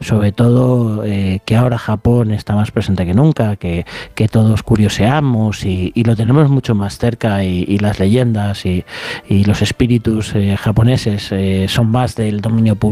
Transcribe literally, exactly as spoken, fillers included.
sobre todo eh, que ahora Japón está más presente que nunca, que, que todos curioseamos y, y lo tenemos mucho más cerca y, y las leyendas y, y los espíritus eh, japoneses eh, son más del dominio público